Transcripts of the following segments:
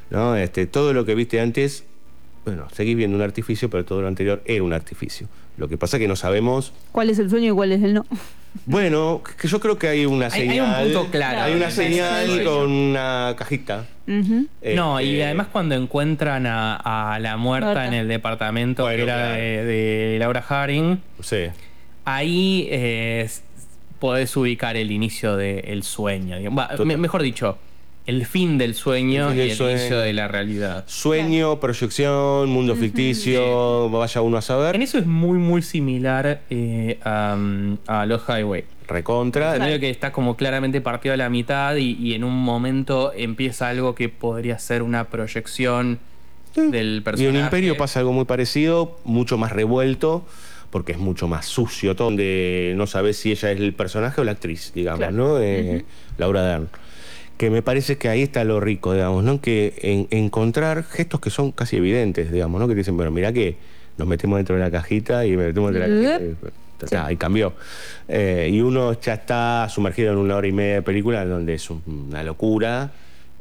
¿no? Todo lo que viste antes, bueno, seguís viendo un artificio, pero todo lo anterior era un artificio. Lo que pasa es que no sabemos... ¿Cuál es el sueño y cuál es el no? Bueno, que yo creo que hay una señal. Hay un punto claro. Hay una señal con una cajita. No, y además cuando encuentran a la muerta en el departamento, bueno, que era claro, de Laura Harring, sí, ahí podés ubicar el inicio del sueño. Mejor dicho, el fin del sueño y el inicio de la realidad. Sueño, proyección, mundo ficticio, vaya uno a saber. En eso es muy, muy similar a Lost Highway. Recontra. Creo que está como claramente partido a la mitad y en un momento empieza algo que podría ser una proyección del personaje. Y en Imperio pasa algo muy parecido, mucho más revuelto, porque es mucho más sucio todo, donde no sabes si ella es el personaje o la actriz, digamos, claro, ¿no? Laura Dern. Que me parece que ahí está lo rico, digamos, ¿no? Que encontrar gestos que son casi evidentes, digamos, ¿no? Que te dicen, bueno, mirá que nos metemos dentro de la cajita y metemos dentro de la cajita. Ahí cambió. Y uno ya está sumergido en 1 hora y media de película donde es una locura,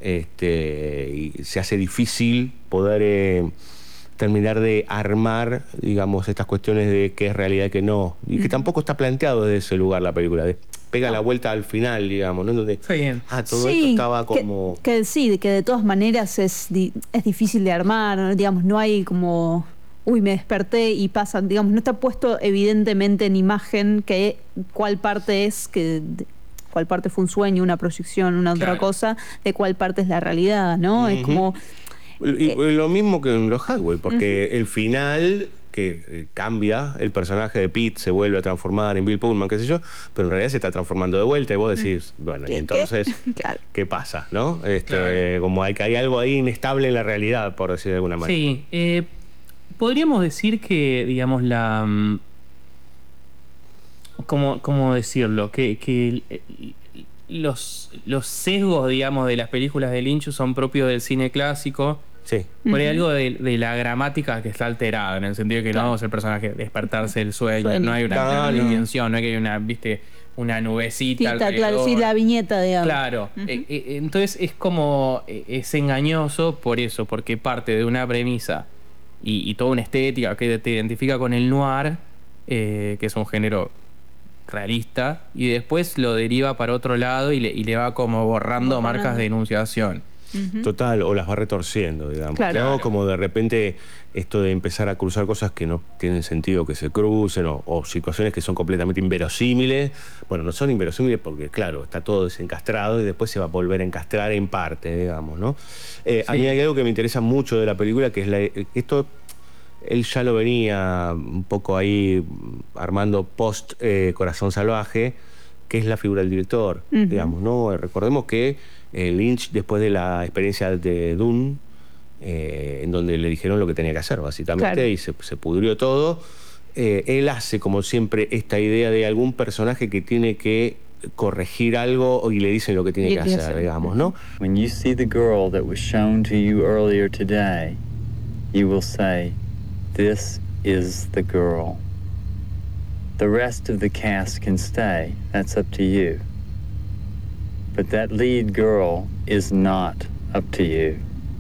y se hace difícil poder terminar de armar, digamos, estas cuestiones de qué es realidad y qué no. Y que tampoco está planteado desde ese lugar la película. Pega la vuelta al final, digamos, ¿no? Donde, todo esto estaba como... Que sí, que de todas maneras es difícil de armar, ¿no? Digamos, no hay como... Uy, me desperté y pasa, digamos, no está puesto evidentemente en imagen cuál parte cuál parte fue un sueño, una proyección, una otra cosa, de cuál parte es la realidad, ¿no? Es como... lo mismo que en Los Highway, porque el final que cambia, el personaje de Pete se vuelve a transformar en Bill Pullman, qué sé yo, pero en realidad se está transformando de vuelta y vos decís, bueno, y entonces, claro, ¿qué pasa? ¿No? Como hay algo ahí inestable en la realidad, por decir de alguna manera. Sí, podríamos decir que, digamos, ¿cómo decirlo? Que los sesgos, digamos, de las películas de Lynch son propios del cine clásico. Sí. Por ahí algo de la gramática que está alterada, en el sentido de que no vamos el personaje despertarse del sueño, no hay una intención, no hay que hay una nubecita alrededor. Claro, sí, la viñeta, digamos. Claro, entonces es engañoso por eso, porque parte de una premisa y toda una estética que te identifica con el noir, que es un género realista, y después lo deriva para otro lado y le va como borrando marcas de enunciación. Total, o las va retorciendo, digamos. Claro. Como de repente esto de empezar a cruzar cosas que no tienen sentido que se crucen, o situaciones que son completamente inverosímiles. Bueno, no son inverosímiles porque, claro, está todo desencastrado y después se va a volver a encastrar en parte, digamos, ¿no? A mí hay algo que me interesa mucho de la película, que es esto... Él ya lo venía un poco ahí armando post Corazón Salvaje, que es la figura del director, digamos, ¿no? Recordemos que Lynch, después de la experiencia de Dune, en donde le dijeron lo que tenía que hacer, básicamente, y se pudrió todo, él hace, como siempre, esta idea de algún personaje que tiene que corregir algo y le dicen lo que tiene que hacer, digamos, ¿no? When you see the girl that was shown to you earlier today, you will say, "This is the girl." The rest of the cast can stay. That's up to you. But that lead girl is not up to you.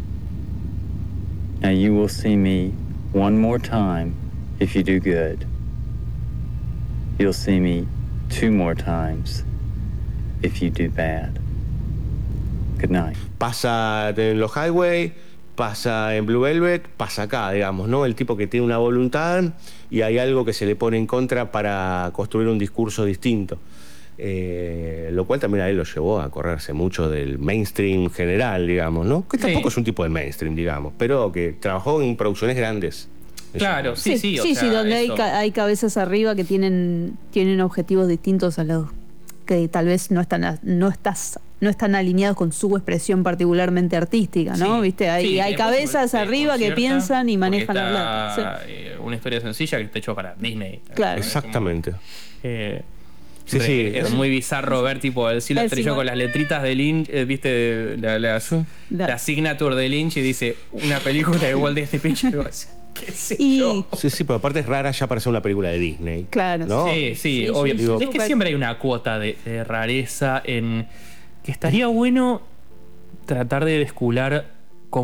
Now you will see me one more time if you do good. You'll see me 2 more times if you do bad. Good night. Pasa en Los Highway, pasa en Blue Velvet, pasa acá, digamos, ¿no? El tipo que tiene una voluntad y hay algo que se le pone en contra para construir un discurso distinto. Lo cual también a él lo llevó a correrse mucho del mainstream general, digamos, ¿no? Que tampoco es un tipo de mainstream, digamos, pero que trabajó en producciones grandes. Claro, sí, donde hay cabezas arriba que tienen objetivos distintos a los que tal vez no están alineados con su expresión particularmente artística, ¿no? ¿Viste? Hay cabezas arriba que piensan y manejan la plata. Una historia sencilla que está hecho para Disney. Claro. Exactamente. Es muy bizarro ver tipo el cielo estrellado con las letritas de Lynch, viste la signature de Lynch, y dice una película de Walt Disney Pictures. ¿Qué sé yo? Sí, pero aparte es rara ya para ser una película de Disney. Claro. ¿no? Sí, obvio. Es que siempre hay una cuota de rareza en que estaría bueno tratar de descular